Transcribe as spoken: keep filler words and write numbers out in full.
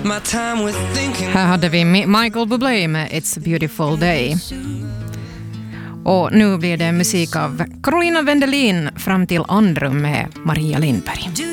Här hade vi Michael Bublé med It's a beautiful day. Och nu blir det musik av Carolina Wendelin fram till Andrum med Maria Lindberg.